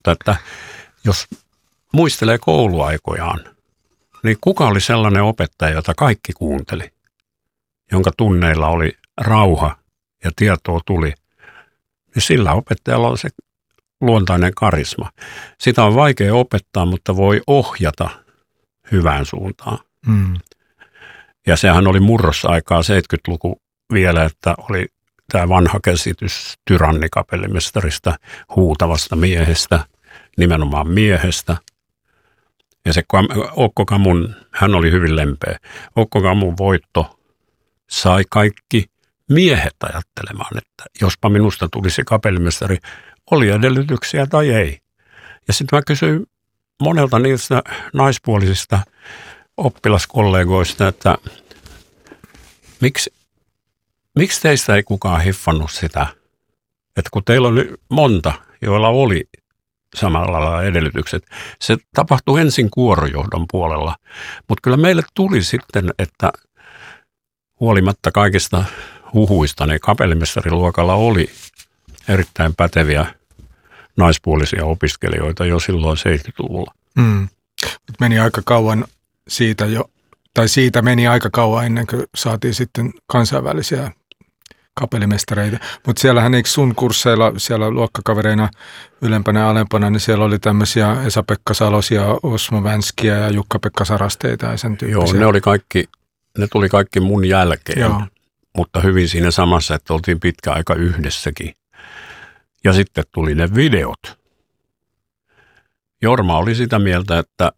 mutta että jos muistelee kouluaikojaan, niin kuka oli sellainen opettaja, jota kaikki kuunteli, jonka tunneilla oli rauha ja tietoa tuli, niin sillä opettajalla on se luontainen karisma. Sitä on vaikea opettaa, mutta voi ohjata hyvään suuntaan. Ja sehän oli murrosaikaa 70-luku vielä, että oli tämä vanha käsitys tyrannikapellimestarista, huutavasta miehestä, nimenomaan miehestä. Ja se Okko Kamun, hän oli hyvin lempeä. Okko Kamun voitto sai kaikki miehet ajattelemaan, että jospa minusta tulisi kapellimestari, oli edellytyksiä tai ei. Ja sitten mä kysyin monelta niistä naispuolisista oppilaskollegoista, että miksi teistä ei kukaan hiffannut sitä, että kun teillä oli monta, joilla oli samalla lailla edellytykset. Se tapahtui ensin kuorojohdon puolella, mutta kyllä meille tuli sitten, että huolimatta kaikista huhuista, niin kapellimestariluokalla oli erittäin päteviä naispuolisia opiskelijoita jo silloin 70-luvulla. Meni aika kauan siitä siitä meni aika kauan ennen kuin saatiin sitten kansainvälisiä kapellimestareita. Mutta siellähän eikö sun kursseilla, siellä luokkakavereina ylempänä ja alempana, niin siellä oli tämmöisiä Esa-Pekka Salosia, Osmo Vänskiä ja Jukka-Pekka Sarasteita ja sen tyyppisiä. Joo, ne tuli kaikki mun jälkeen, joo. Mutta hyvin siinä samassa, että oltiin pitkä aika yhdessäkin. Ja sitten tuli ne videot. Jorma oli sitä mieltä, että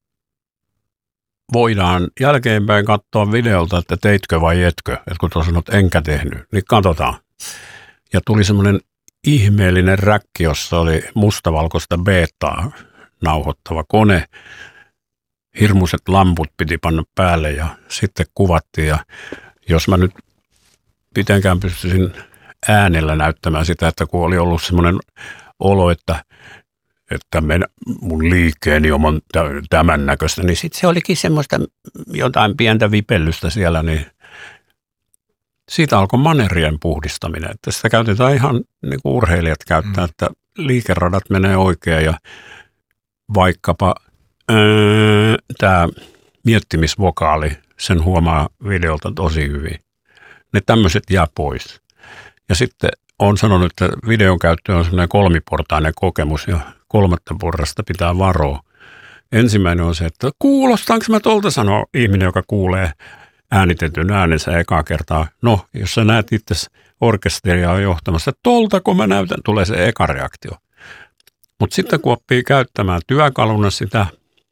voidaan jälkeenpäin katsoa videolta, että teitkö vai etkö. Että kun tuossa sanot, enkä tehnyt, niin katsotaan. Ja tuli semmoinen ihmeellinen räkki, jossa oli mustavalkoista betaa nauhoittava kone. Hirmuiset lamput piti panna päälle ja sitten kuvattiin. Ja jos mä nyt mitenkään pystyisin äänellä näyttämään sitä, että kun oli ollut semmoinen olo, että mun liikkeeni on tämän näköistä, niin sitten se olikin semmoista jotain pientä vipellystä siellä, niin siitä alkoi manerien puhdistaminen. Että sitä käytetään ihan niin kuin urheilijat käyttää, että liikeradat menee oikein ja vaikkapa tämä miettimisvokaali, sen huomaa videolta tosi hyvin. Ne tämmöiset jää pois. Ja sitten olen sanonut, että videon käyttö on semmoinen kolmiportainen kokemus ja 3. porrasta pitää varoa. Ensimmäinen on se, että kuulostaanko mä tolta, sanoo ihminen, joka kuulee äänitetyn äänensä ekaa kertaa. No, jos sä näet itse orkesteria johtamassa, tolta kun mä näytän, tulee se eka reaktio. Mutta sitten kun oppii käyttämään työkaluna sitä,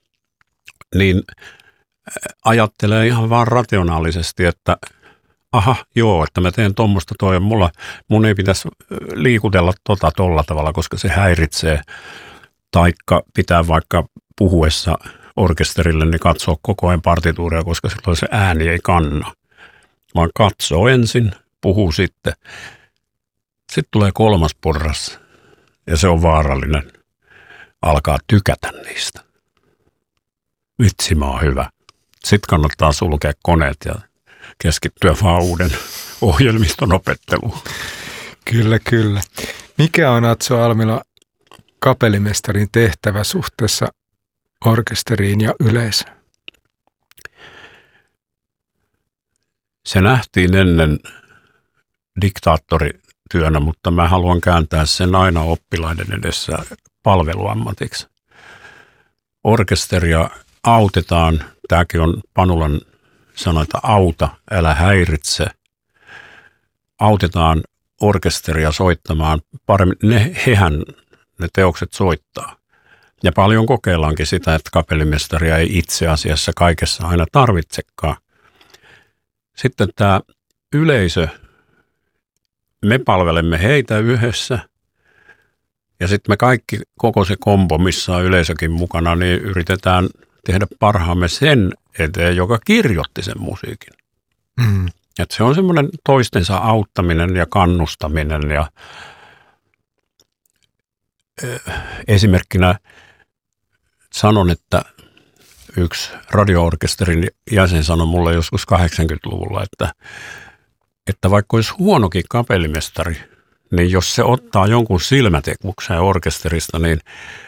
niin ajattelee ihan vaan rationaalisesti, että aha, joo, että mä teen tuommoista toi, mun ei pitäisi liikutella tolla tavalla, koska se häiritsee. Taikka pitää vaikka puhuessa orkesterille, niin katsoa koko ajan partituuria, koska silloin se ääni ei kanna. Vaan katsoo ensin, puhuu sitten. Sitten tulee 3. porras, ja se on vaarallinen. Alkaa tykätä niistä. Vitsi, mä oon hyvä. Sitten kannattaa sulkea koneet ja keskittyä vaan uuden ohjelmiston opetteluun. Kyllä, kyllä. Mikä on Atso Almila kapellimestarin tehtävä suhteessa orkesteriin ja yleisöön? Se nähtiin ennen diktaattorityönä, mutta mä haluan kääntää sen aina oppilaiden edessä palveluammatiksi. Orkesteria autetaan, tämäkin on Panulan sanoi, että auta, älä häiritse. Autetaan orkesteria soittamaan paremmin. Hehän ne teokset soittaa. Ja paljon kokeillaankin sitä, että kapellimestaria ei itse asiassa kaikessa aina tarvitsekaan. Sitten tämä yleisö, me palvelemme heitä yhdessä. Ja sitten me kaikki, koko se kombo, missä on yleisökin mukana, niin yritetään tehdä parhaamme sen eteen, joka kirjoitti sen musiikin. Että se on semmoinen toistensa auttaminen ja kannustaminen. Ja esimerkkinä sanon, että yksi radio-orkesterin jäsen sanoi mulle joskus 80-luvulla, että vaikka olisi huonokin kapellimestari, niin jos se ottaa jonkun silmätikukseen orkesterista, niin